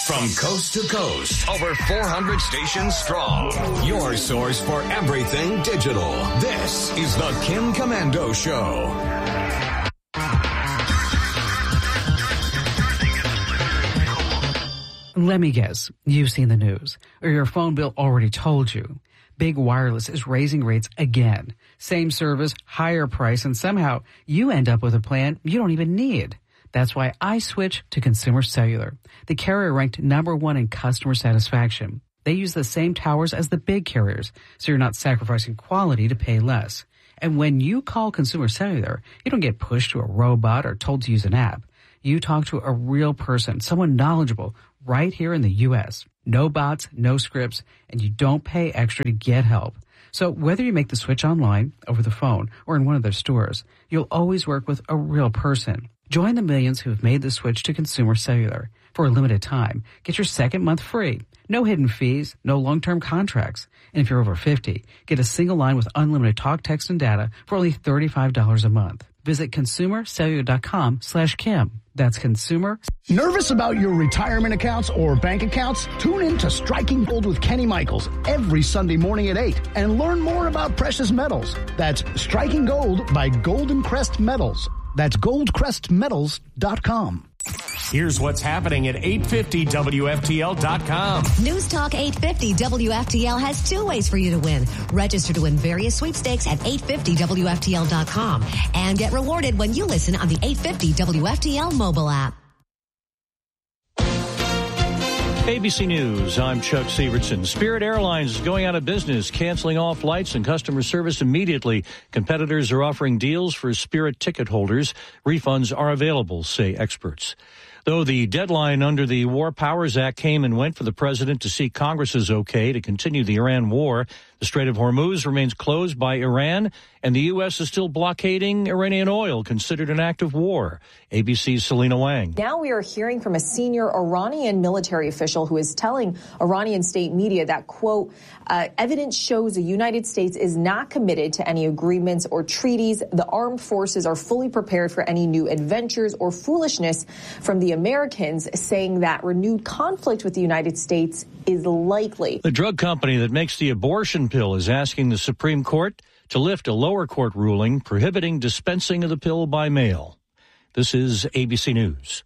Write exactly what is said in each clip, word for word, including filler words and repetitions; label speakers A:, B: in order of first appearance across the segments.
A: From coast to coast, over four hundred stations strong. Your source for everything digital. This is the Kim Komando Show.
B: Let me guess, you've seen the news, or your phone bill already told you. Big Wireless is raising rates again. Same service, higher price, and somehow you end up with a plan you don't even need. That's why I switched to Consumer Cellular. The carrier ranked number one in customer satisfaction. They use the same towers as the big carriers, so you're not sacrificing quality to pay less. And when you call Consumer Cellular, you don't get pushed to a robot or told to use an app. You talk to a real person, someone knowledgeable, right here in the U S. No bots, no scripts, and you don't pay extra to get help. So whether you make the switch online, over the phone, or in one of their stores, you'll always work with a real person. Join the millions who have made the switch to Consumer Cellular. For a limited time, get your second month free. No hidden fees, no long-term contracts. And if you're over fifty, get a single line with unlimited talk, text, and data for only thirty-five dollars a month. Visit consumercellular.com slash Kim. That's consumer.
C: Nervous about your retirement accounts or bank accounts? Tune in to Striking Gold with Kenny Michaels every Sunday morning at eight and learn more about precious metals. That's Striking Gold by Golden Crest Metals. That's gold crest metals dot com.
D: Here's what's happening at eight fifty W F T L dot com.
E: News Talk eight fifty W F T L has two ways for you to win. Register to win various sweepstakes at eight fifty W F T L dot com and get rewarded when you listen on the eight fifty W F T L mobile app.
F: A B C News, I'm Chuck Sievertson. Spirit Airlines is going out of business, canceling all flights and customer service immediately. Competitors are offering deals for Spirit ticket holders. Refunds are available, say experts. Though the deadline under the War Powers Act came and went for the president to seek Congress's okay to continue the Iran war, the Strait of Hormuz remains closed by Iran, and the U S is still blockading Iranian oil, considered an act of war. A B C's Selena Wang.
G: Now we are hearing from a senior Iranian military official who is telling Iranian state media that, quote, uh, evidence shows the United States is not committed to any agreements or treaties. The armed forces are fully prepared for any new adventures or foolishness from the Americans, saying that renewed conflict with the United States is likely.
F: The drug company that makes the abortion pill is asking the Supreme Court to lift a lower court ruling prohibiting dispensing of the pill by mail. This is A B C News.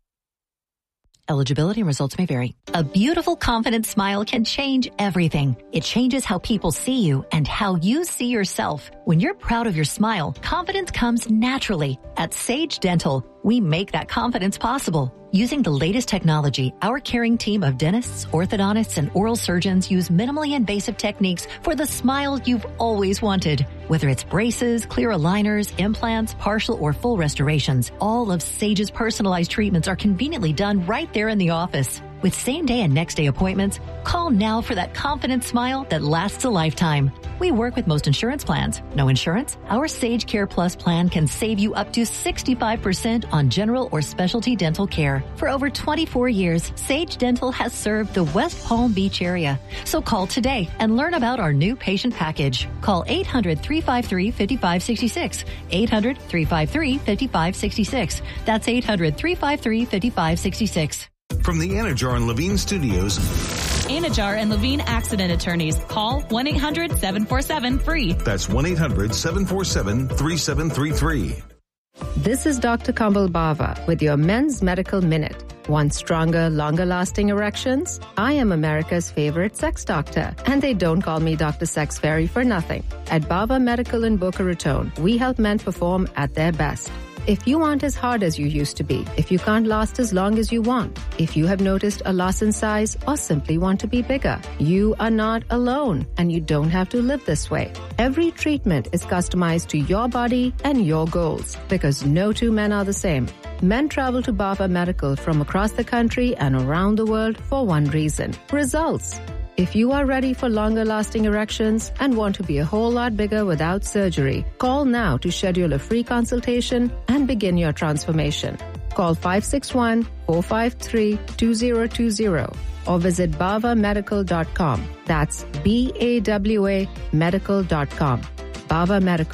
E: Eligibility and results may vary. A beautiful, confident smile can change everything. It changes how people see you and how you see yourself. When you're proud of your smile, confidence comes naturally. At Sage Dental, we make that confidence possible. Using the latest technology, our caring team of dentists, orthodontists, and oral surgeons use minimally invasive techniques for the smile you've always wanted. Whether it's braces, clear aligners, implants, partial or full restorations, all of Sage's personalized treatments are conveniently done right there in the office. With same-day and next-day appointments, call now for that confident smile that lasts a lifetime. We work with most insurance plans. No insurance? Our Sage Care Plus plan can save you up to sixty-five percent on general or specialty dental care. For over twenty-four years, Sage Dental has served the West Palm Beach area. So call today and learn about our new patient package. Call eight hundred, three five three, five five six six. eight hundred, three five three, five five six six. That's eight hundred, three five three, five five six six.
A: From the Anajar and Levine Studios.
H: Anajar and Levine Accident Attorneys. Call one eight hundred, seven four seven, free.
A: That's one eight hundred, seven four seven, three seven three three.
I: This is Doctor Kambal Bava with your Men's Medical Minute. Want stronger, longer-lasting erections? I am America's favorite sex doctor, and they don't call me Doctor Sex Fairy for nothing. At Bava Medical in Boca Raton, we help men perform at their best. If you aren't as hard as you used to be, if you can't last as long as you want, if you have noticed a loss in size or simply want to be bigger, you are not alone and you don't have to live this way. Every treatment is customized to your body and your goals because no two men are the same. Men travel to Bava Medical from across the country and around the world for one reason: results. If you are ready for longer-lasting erections and want to be a whole lot bigger without surgery, call now to schedule a free consultation and begin your transformation. Call five six one, four five three, two zero two zero or visit bava medical dot com. That's B A W A medical dot com. Bava Medical,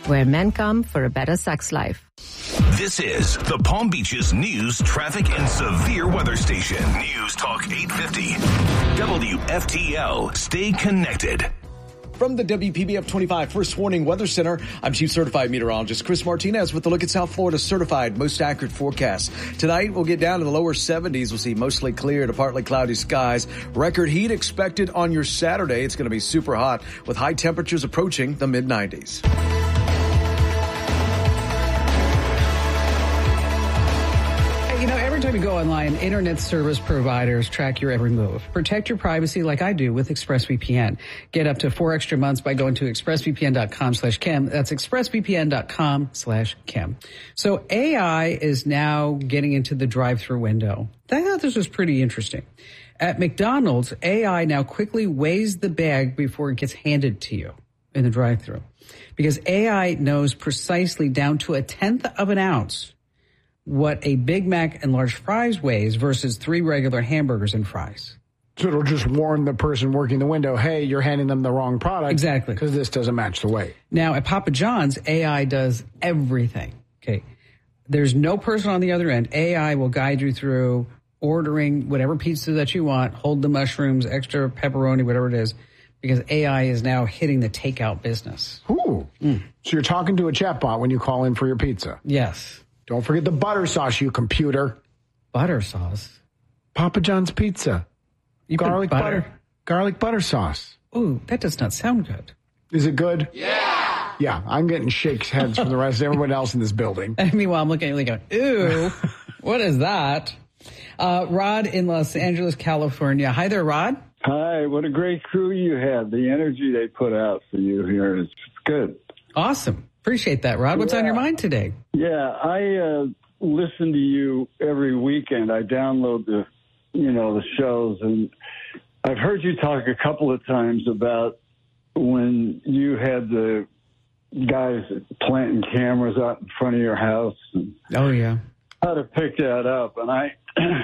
I: where men come for a better sex life.
A: This is the Palm Beaches News, Traffic, and Severe Weather Station. News Talk eight fifty. W F T L. Stay connected.
J: From the W P B F twenty-five First Warning Weather Center, I'm Chief Certified Meteorologist Chris Martinez with a look at South Florida's certified most accurate forecast. Tonight, we'll get down to the lower seventies. We'll see mostly clear to partly cloudy skies. Record heat expected on your Saturday. It's going to be super hot with high temperatures approaching the mid nineties.
B: You know, every time you go online, internet service providers track your every move. Protect your privacy like I do with ExpressVPN. Get up to four extra months by going to expressvpn.com slash Kim. That's expressvpn.com slash Kim. So A I is now getting into the drive-through window. I thought this was pretty interesting. At McDonald's, A I now quickly weighs the bag before it gets handed to you in the drive-through. Because A I knows precisely down to a tenth of an ounce what a Big Mac and large fries weighs versus three regular hamburgers and fries.
K: So it'll just warn the person working the window, hey, you're handing them the wrong product.
B: Exactly.
K: Because this doesn't match the weight.
B: Now, at Papa John's, A I does everything. Okay. There's no person on the other end. A I will guide you through ordering whatever pizza that you want, hold the mushrooms, extra pepperoni, whatever it is, because A I is now hitting the takeout business.
K: Ooh. Mm. So you're talking to a chatbot when you call in for your pizza.
B: Yes.
K: Don't forget the butter sauce, you computer.
B: Butter sauce?
K: Papa John's pizza.
B: You
K: garlic
B: butter.
K: butter. Garlic butter sauce.
B: Ooh, that does not sound good.
K: Is it good? Yeah. Yeah, I'm getting shakes heads from the rest of everyone else in this building.
B: And meanwhile, I'm looking at you going, ew, what is that? Uh, Rod in Los Angeles, California. Hi there, Rod.
L: Hi, what a great crew you have. The energy they put out for you here is good.
B: Awesome. Appreciate that, Rod. What's
L: yeah.
B: on your mind today?
L: Yeah, I uh, listen to you every weekend. I download the, you know, the shows, and I've heard you talk a couple of times about when you had the guys planting cameras out in front of your house. And
B: oh, yeah.
L: How to pick that up. And I,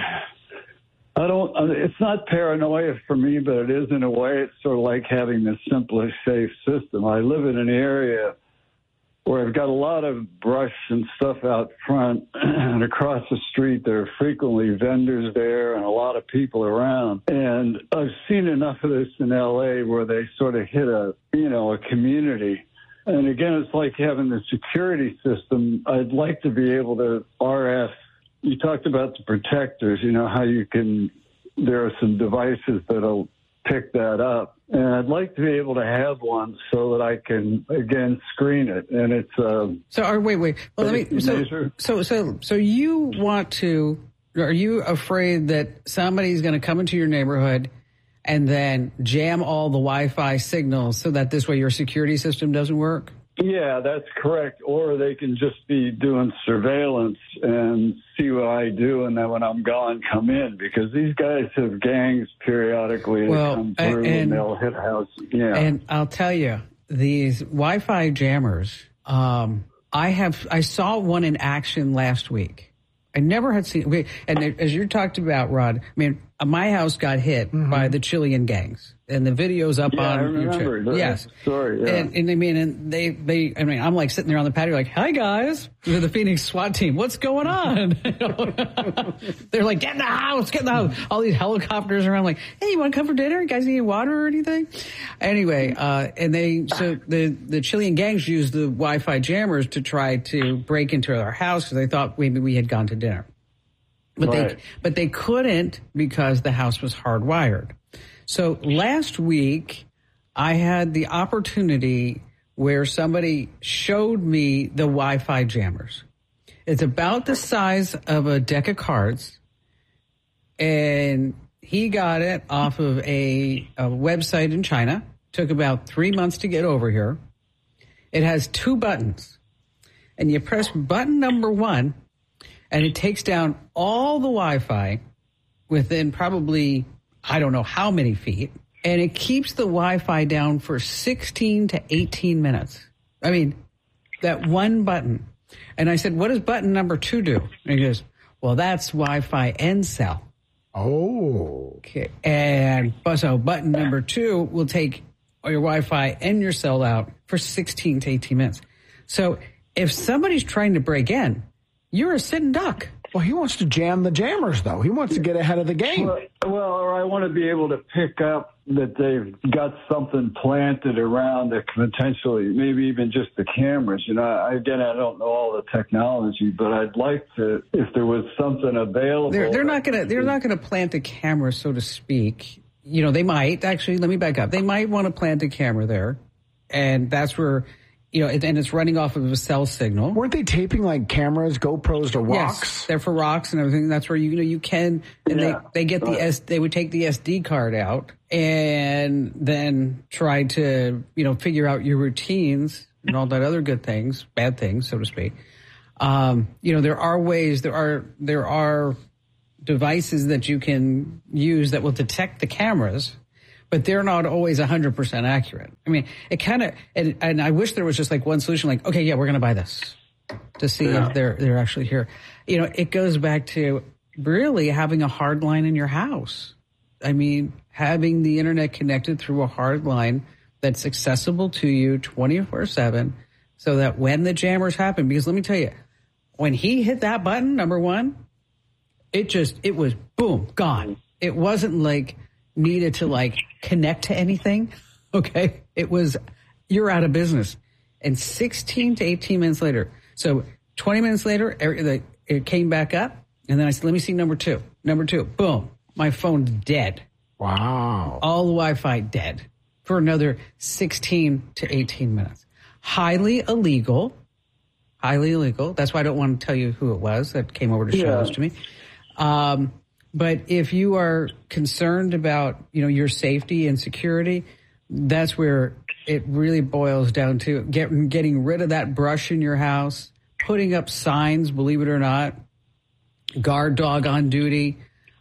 L: I don't, it's not paranoia for me, but it is in a way. It's sort of like having this simple, safe system. I live in an area where I've got a lot of brush and stuff out front, and across the street there are frequently vendors there and a lot of people around. And I've seen enough of this in L A where they sort of hit a, you know, a community. And again, it's like having the security system. I'd like to be able to R F. You talked about the protectors, you know, how you can, there are some devices that'll pick that up. And I'd like to be able to have one so that I can, again, screen it. And it's uh
B: so are, wait, wait. Well, let me, so, so, so, so you want to, are you afraid that somebody's going to come into your neighborhood and then jam all the Wi-Fi signals so that this way your security system doesn't work?
L: Yeah, that's correct. Or they can just be doing surveillance and see what I do, and then when I'm gone, come in, because these guys have gangs periodically
B: well,
L: that come through and, and they'll hit house. Yeah,
B: and I'll tell you, these Wi-Fi jammers. Um, I have I saw one in action last week. I never had seen. And as you talked about, Rod, I mean, my house got hit mm-hmm. by the Chilean gangs, and the video's up
L: yeah,
B: on
L: I remember.
B: YouTube. Yes,
L: sorry. Yeah.
B: And, and I mean, and they, they, I mean, I'm like sitting there on the patio, like, "Hi guys, you're the Phoenix SWAT team. What's going on?" They're like, "Get in the house, get in the house." All these helicopters around, like, "Hey, you want to come for dinner? You guys need water or anything?" Anyway, uh, and they, so the the Chilean gangs used the Wi-Fi jammers to try to break into our house because they thought maybe we had gone to dinner. But right. they but they couldn't because the house was hardwired. So last week, I had the opportunity where somebody showed me the Wi-Fi jammers. It's about the size of a deck of cards, and he got it off of a, a website in China. Took about three months to get over here. It has two buttons, and you press button number one, and it takes down all the Wi-Fi within probably, I don't know how many feet, and it keeps the Wi-Fi down for sixteen to eighteen minutes. I mean, that one button. And I said, what does button number two do? And he goes, well, that's Wi-Fi end cell.
K: Oh.
B: Okay. And so button number two will take your Wi-Fi and your cell out for sixteen to eighteen minutes. So if somebody's trying to break in, you're a sitting duck.
K: Well, he wants to jam the jammers, though. He wants to get ahead of the game.
L: Well, well, or I want to be able to pick up that they've got something planted around that can potentially, maybe even just the cameras. You know, I, again, I don't know all the technology, but I'd like to, if there was something available.
B: They're, they're not going to. They're not going to plant a camera, so to speak. You know, they might actually. Let me back up. They might want to plant a camera there, and that's where. You know, and it's running off of a cell signal.
K: Weren't they taping like cameras, GoPros to rocks?
B: Yes, they're for rocks and everything. That's where you, you know you can. And yeah. they they get the S. They would take the S D card out and then try to you know figure out your routines and all that other good things, bad things, so to speak. Um, you know, there are ways. There are there are devices that you can use that will detect the cameras. But they're not always one hundred percent accurate. I mean, it kind of, and, and I wish there was just like one solution, like, okay, yeah, we're going to buy this to see yeah. if they're they're actually here. You know, it goes back to really having a hard line in your house. I mean, having the internet connected through a hard line that's accessible to you twenty-four seven so that when the jammers happen, because let me tell you, when he hit that button, number one, it just, it was boom, gone. It wasn't like needed to like connect to anything. Okay. It was, you're out of business. And sixteen to eighteen minutes later, so twenty minutes later, it came back up. And then I said, let me see number two. Number two, boom, my phone's dead.
K: Wow.
B: All the Wi-Fi dead for another sixteen to eighteen minutes. Highly illegal. Highly illegal. That's why I don't want to tell you who it was that came over to show
L: yeah.
B: this to me. Um, But if you are concerned about, you know, your safety and security, that's where it really boils down to get, getting rid of that brush in your house, putting up signs, believe it or not, guard dog on duty.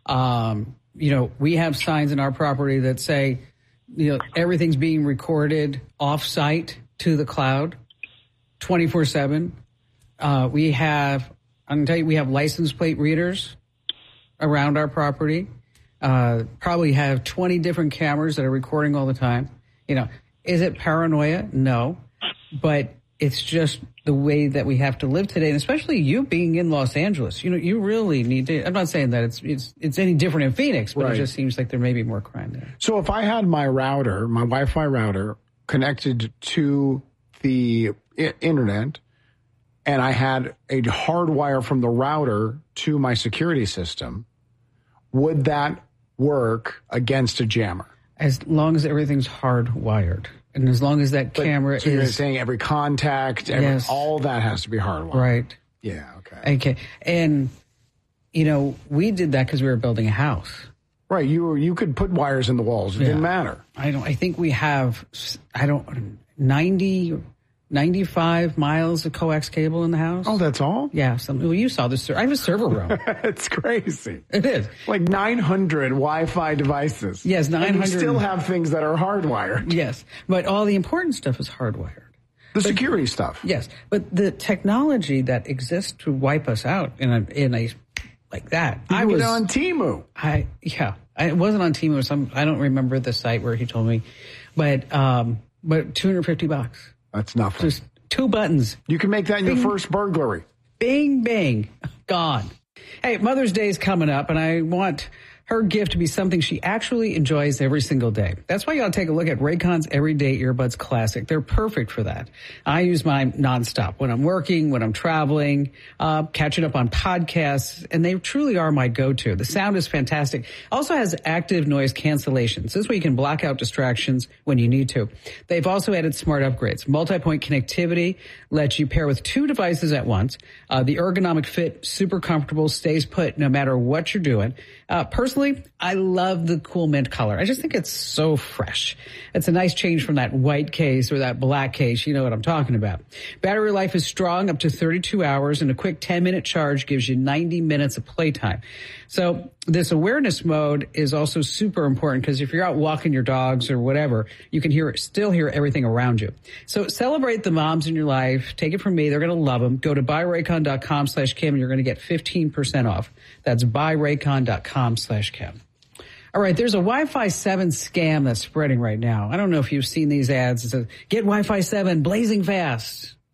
B: Um, you know, we have signs in our property that say, you know, everything's being recorded off-site to the cloud, twenty-four seven. Uh, we have, I'm going to tell you, we have license plate readers around our property, uh, probably have twenty different cameras that are recording all the time. You know, is it paranoia? No, but it's just the way that we have to live today. And especially you being in Los Angeles, you know, you really need to, I'm not saying that it's, it's, it's any different in Phoenix, but right. It just seems like there may be more crime there.
K: So if I had my router, my Wi-Fi router connected to the I- internet, and I had a hard wire from the router to my security system, would that work against a jammer?
B: As long as everything's hardwired. And as long as that
K: but,
B: camera
K: so
B: is...
K: you're saying every contact, every,
B: yes.
K: all that has to be hardwired.
B: Right.
K: Yeah, okay.
B: Okay. And, you know, we did that because we were building a house.
K: Right. You were, you could put wires in the walls. It yeah. didn't matter.
B: I don't, I think we have, I don't, ninety... ninety-five miles of coax cable in the house.
K: Oh, that's all?
B: Yeah. Some, well, you saw this. I have a server room.
K: It's crazy.
B: It is.
K: Like nine hundred Wi-Fi devices.
B: Yes, nine hundred.
K: And you still have things that are hardwired.
B: Yes. But all the important stuff is hardwired.
K: The
B: but,
K: security stuff.
B: Yes. But the technology that exists to wipe us out in a, in a like that.
K: You
B: I was
K: on Temu.
B: I, yeah. I, it wasn't on Temu. Some, I don't remember the site where he told me. But, um, but two hundred fifty bucks.
K: That's nothing.
B: Just two buttons.
K: You can make that in bing, your first burglary.
B: Bing, bing. Gone. Hey, Mother's Day is coming up, and I want her gift to be something she actually enjoys every single day. That's why you ought to take a look at Raycon's Everyday Earbuds Classic. They're perfect for that. I use mine nonstop when I'm working, when I'm traveling, uh, catching up on podcasts, and they truly are my go-to. The sound is fantastic. Also has active noise cancellation. So this way you can block out distractions when you need to. They've also added smart upgrades. Multi-point connectivity lets you pair with two devices at once. Uh, the ergonomic fit, super comfortable, stays put no matter what you're doing. Uh, personally, I love the cool mint color. I just think it's so fresh. It's a nice change from that white case or that black case. You know what I'm talking about. Battery life is strong, up to thirty-two hours, and a quick ten minute charge gives you ninety minutes of playtime. So this awareness mode is also super important because if you're out walking your dogs or whatever, you can hear still hear everything around you. So celebrate the moms in your life. Take it from me. They're going to love them. Go to buyraycon.com slash Kim and you're going to get fifteen percent off. That's buyraycon.com slash Kim. All right, there's a Wi-Fi seven scam that's spreading right now. I don't know if you've seen these ads. It says, get Wi-Fi seven blazing fast.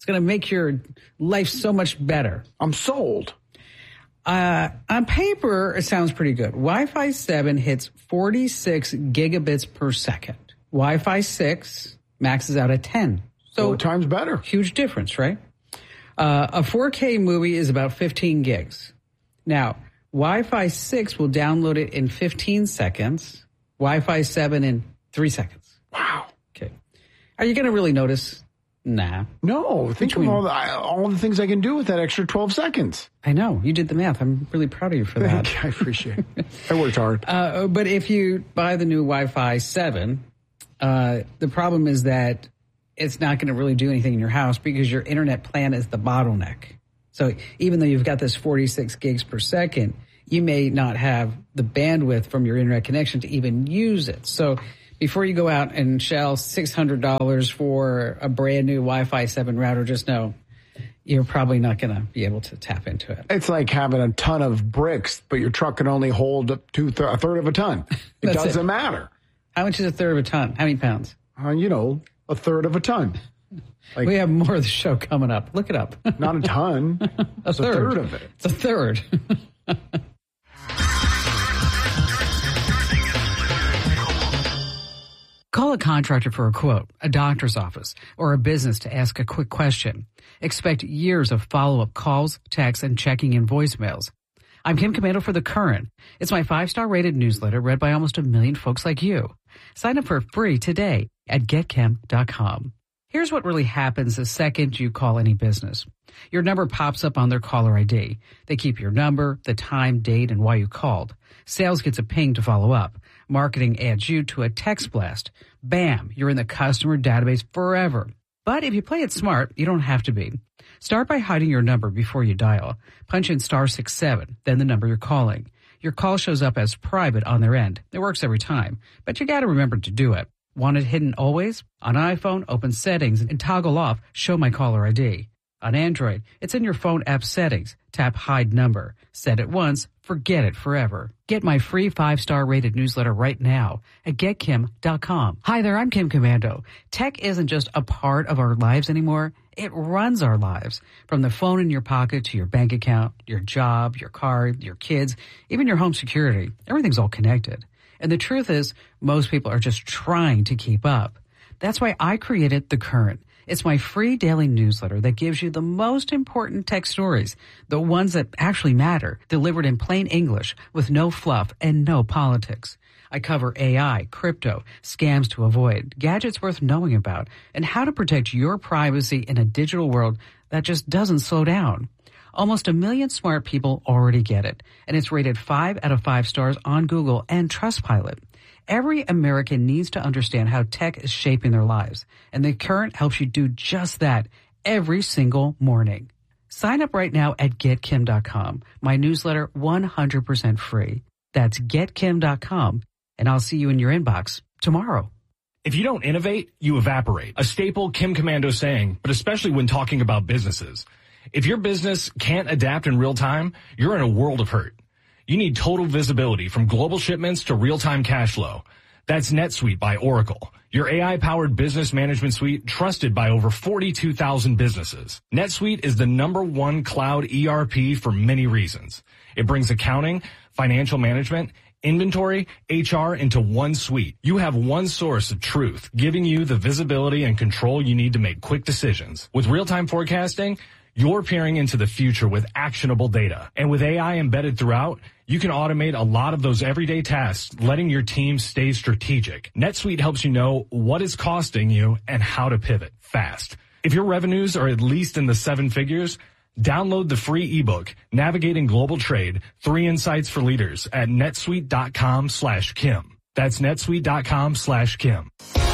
B: It's going to make your life so much better.
K: I'm sold.
B: Uh, on paper, it sounds pretty good. Wi-Fi seven hits forty-six gigabits per second. Wi-Fi six maxes out at ten. So
K: Four times better.
B: Huge difference, right? Uh, a four K movie is about fifteen gigs. Now, Wi-Fi six will download it in fifteen seconds. Wi-Fi seven in three seconds.
K: Wow.
B: Okay. Are you going to really notice? Nah.
K: No. Think Between, of all the, all the things I can do with that extra twelve seconds.
B: I know. You did the math. I'm really proud of you for that.
K: I appreciate it. I worked hard.
B: Uh, but if you buy the new Wi-Fi seven, uh, the problem is that it's not going to really do anything in your house because your internet plan is the bottleneck. So even though you've got this forty-six gigs per second, you may not have the bandwidth from your internet connection to even use it. So before you go out and shell six hundred dollars for a brand new Wi-Fi seven router, just know you're probably not going to be able to tap into it.
K: It's like having a ton of bricks, but your truck can only hold two th- a third of a ton. It doesn't it. matter.
B: How much is a third of a ton? How many pounds?
K: Uh, you know, a third of a ton.
B: Like, we have more of the show coming up. Look it up.
K: Not a ton.
B: a,
K: it's
B: third.
K: a third of it.
B: It's a third. Call a contractor for a quote, a doctor's office, or a business to ask a quick question. Expect years of follow-up calls, texts, and checking in voicemails. I'm Kim Komando for The Current. It's my five-star rated newsletter read by almost a million folks like you. Sign up for free today at get kim dot com. Here's what really happens the second you call any business. Your number pops up on their caller I D. They keep your number, the time, date, and why you called. Sales gets a ping to follow up. Marketing adds you to a text blast. Bam, you're in the customer database forever. But if you play it smart, you don't have to be. Start by hiding your number before you dial. Punch in star six seven, then the number you're calling. Your call shows up as private on their end. It works every time, but you got to remember to do it. Want it hidden always? On iPhone, open Settings and toggle off Show My Caller I D. On Android, it's in your phone app settings. Tap Hide Number. Set it once, forget it forever. Get my free five-star rated newsletter right now at get kim dot com. Hi there, I'm Kim Komando. Tech isn't just a part of our lives anymore. It runs our lives. From the phone in your pocket to your bank account, your job, your car, your kids, even your home security. Everything's all connected. And the truth is, most people are just trying to keep up. That's why I created The Current. It's my free daily newsletter that gives you the most important tech stories, the ones that actually matter, delivered in plain English with no fluff and no politics. I cover A I, crypto, scams to avoid, gadgets worth knowing about, and how to protect your privacy in a digital world that just doesn't slow down. Almost a million smart people already get it, and it's rated five out of five stars on Google and Trustpilot. Every American needs to understand how tech is shaping their lives, and The Current helps you do just that every single morning. Sign up right now at get kim dot com. My newsletter one hundred percent free. That's get kim dot com, and I'll see you in your inbox tomorrow.
M: If you don't innovate, you evaporate. A staple Kim Komando saying, but especially when talking about businesses. If your business can't adapt in real time, you're in a world of hurt. You need total visibility from global shipments to real-time cash flow. That's NetSuite by Oracle, your A I-powered business management suite trusted by over forty-two thousand businesses. NetSuite is the number one cloud E R P for many reasons. It brings accounting, financial management, inventory, H R into one suite. You have one source of truth, giving you the visibility and control you need to make quick decisions. With real-time forecasting, you're peering into the future with actionable data. And with A I embedded throughout, you can automate a lot of those everyday tasks, letting your team stay strategic. NetSuite helps you know what is costing you and how to pivot fast. If your revenues are at least in the seven figures, download the free ebook, Navigating Global Trade, Three Insights for Leaders at netsuite dot com slash Kim. That's netsuite dot com slash Kim.